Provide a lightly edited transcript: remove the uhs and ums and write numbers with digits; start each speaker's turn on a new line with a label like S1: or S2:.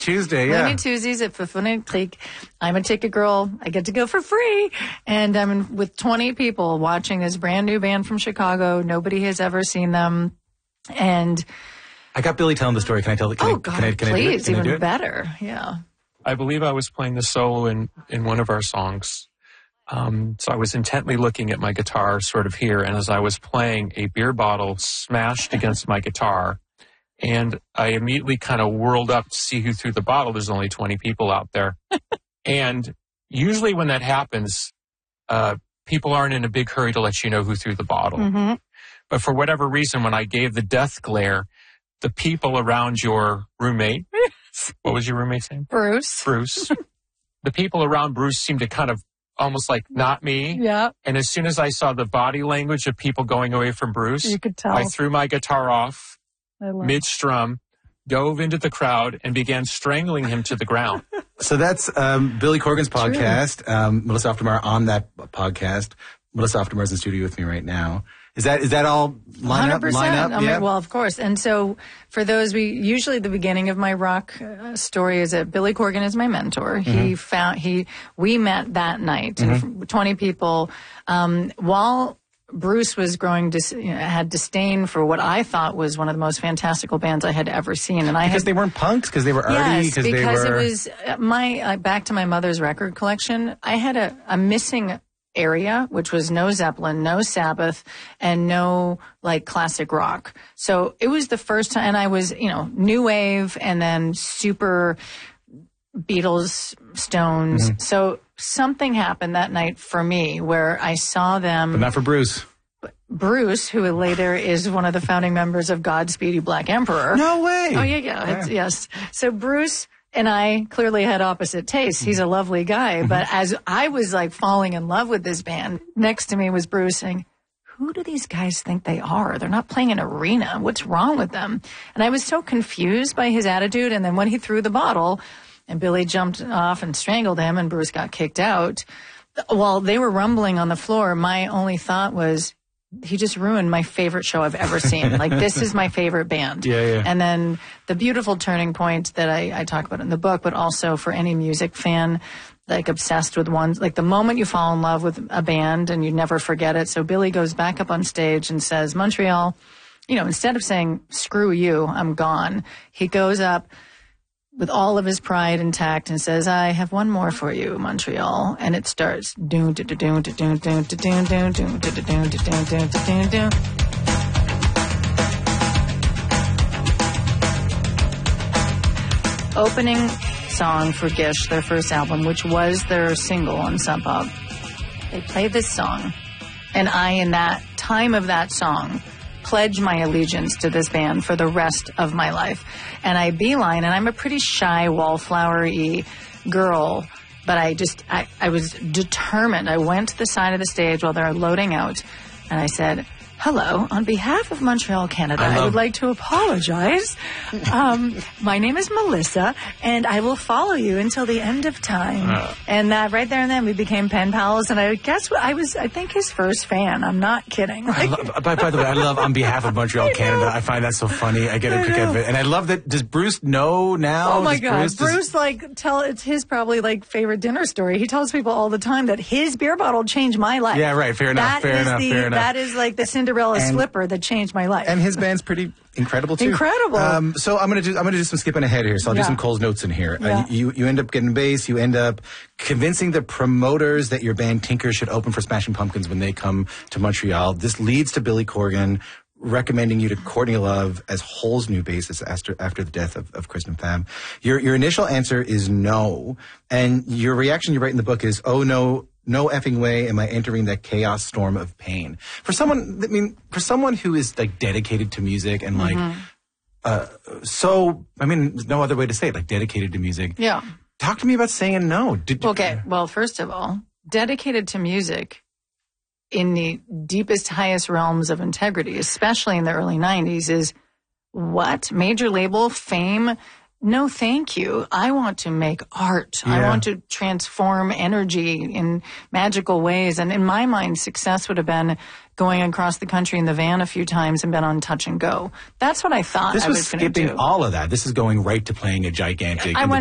S1: Tuesday, yeah.
S2: Looney Tuesdays at Pfaffunic Creek. I'm a ticket girl. I get to go for free. And I'm with 20 people watching this brand new band from Chicago. Nobody has ever seen them. And
S1: I got Billy telling the story. Can I tell it?
S2: Please, even better. Yeah.
S3: I believe I was playing the solo in one of our songs. So I was intently looking at my guitar sort of here. And as I was playing, a beer bottle smashed against my guitar. And I immediately kind of whirled up to see who threw the bottle. There's only 20 people out there. And usually when that happens, people aren't in a big hurry to let you know who threw the bottle.
S2: Mm-hmm.
S3: But for whatever reason, when I gave the death glare, the people around your roommate, what was your roommate's name?
S2: Bruce.
S3: The people around Bruce seemed to kind of almost like not me.
S2: Yeah.
S3: And as soon as I saw the body language of people going away from Bruce,
S2: you could tell.
S3: I threw my guitar off mid-strum, dove into the crowd, and began strangling him to the ground.
S1: So that's Billy Corgan's podcast. Melissa Oftermeyer on that podcast. Melissa Oftermeyer's in the studio with me right now. Is that all line up?
S2: 100%. Yeah. Well, of course. And so for those, usually the beginning of my rock story is that Billy Corgan is my mentor. Mm-hmm. We met that night, mm-hmm. 20 people, while Bruce was had disdain for what I thought was one of the most fantastical bands I had ever seen. And because
S1: they weren't punks, because they were arty,
S2: because it was back to my mother's record collection. I had a missing area, which was no Zeppelin, no Sabbath, and no classic rock. So it was the first time, and I was, new wave and then super Beatles, Stones. Mm-hmm. So something happened that night for me where I saw them.
S1: But not for Bruce.
S2: Bruce, who later is one of the founding members of Godspeed You Black Emperor.
S1: No way.
S2: Oh, yeah. Yes. So Bruce and I clearly had opposite tastes. He's a lovely guy. But as I was falling in love with this band, next to me was Bruce saying, who do these guys think they are? They're not playing an arena. What's wrong with them? And I was so confused by his attitude. And then when he threw the bottle and Billy jumped off and strangled him and Bruce got kicked out, while they were rumbling on the floor, my only thought was, he just ruined my favorite show I've ever seen. This is my favorite band.
S1: Yeah.
S2: And then the beautiful turning point that I talk about in the book, but also for any music fan, obsessed with ones, the moment you fall in love with a band and you never forget it. So Billy goes back up on stage and says, Montreal, instead of saying, screw you, I'm gone, he goes up with all of his pride intact and says, I have one more for you, Montreal. And it starts. Opening song for Gish, their first album, which was their single on Sub Pop. They played this song. And I, in that time of that song, pledge my allegiance to this band for the rest of my life. And I beeline, and I'm a pretty shy, wallflower-y girl, but I was determined. I went to the side of the stage while they're loading out, and I said, hello, on behalf of Montreal, Canada, I would like to apologize. My name is Melissa, and I will follow you until the end of time. And that right there and then we became pen pals, and I guess I think his first fan. I'm not kidding.
S1: By the way, I love on behalf of Montreal, Canada. I find that so funny. I get a kick out of it. And I love that. Does Bruce know now?
S2: Oh my God. Bruce it's his probably favorite dinner story. He tells people all the time that his beer bottle changed my life.
S1: Yeah, right. Fair enough.
S2: That is the Cinderella slipper that changed my life.
S1: And his band's pretty incredible too.
S2: Incredible.
S1: So I'm gonna do some skipping ahead here. So I'll do some Cole's notes in here.
S2: Yeah.
S1: You end up getting bass. You end up convincing the promoters that your band Tinker should open for Smashing Pumpkins when they come to Montreal. This leads to Billy Corgan recommending you to Courtney Love as Hole's new bassist after the death of Kristen Pham. Your initial answer is no, and your reaction you write in the book is, oh no effing way am I entering that chaos storm of pain. For someone who is dedicated to music and there's no other way to say it, dedicated to music.
S2: Yeah.
S1: Talk to me about saying no.
S2: Well, first of all, dedicated to music in the deepest, highest realms of integrity, especially in the early 90s, is what? Major label, fame, no, thank you. I want to make art. I want to transform energy in magical ways. And in my mind, success would have been going across the country in the van a few times and been on Touch and Go. That's what I thought I was going to do.
S1: This was skipping all of that. This is going right to playing a gigantic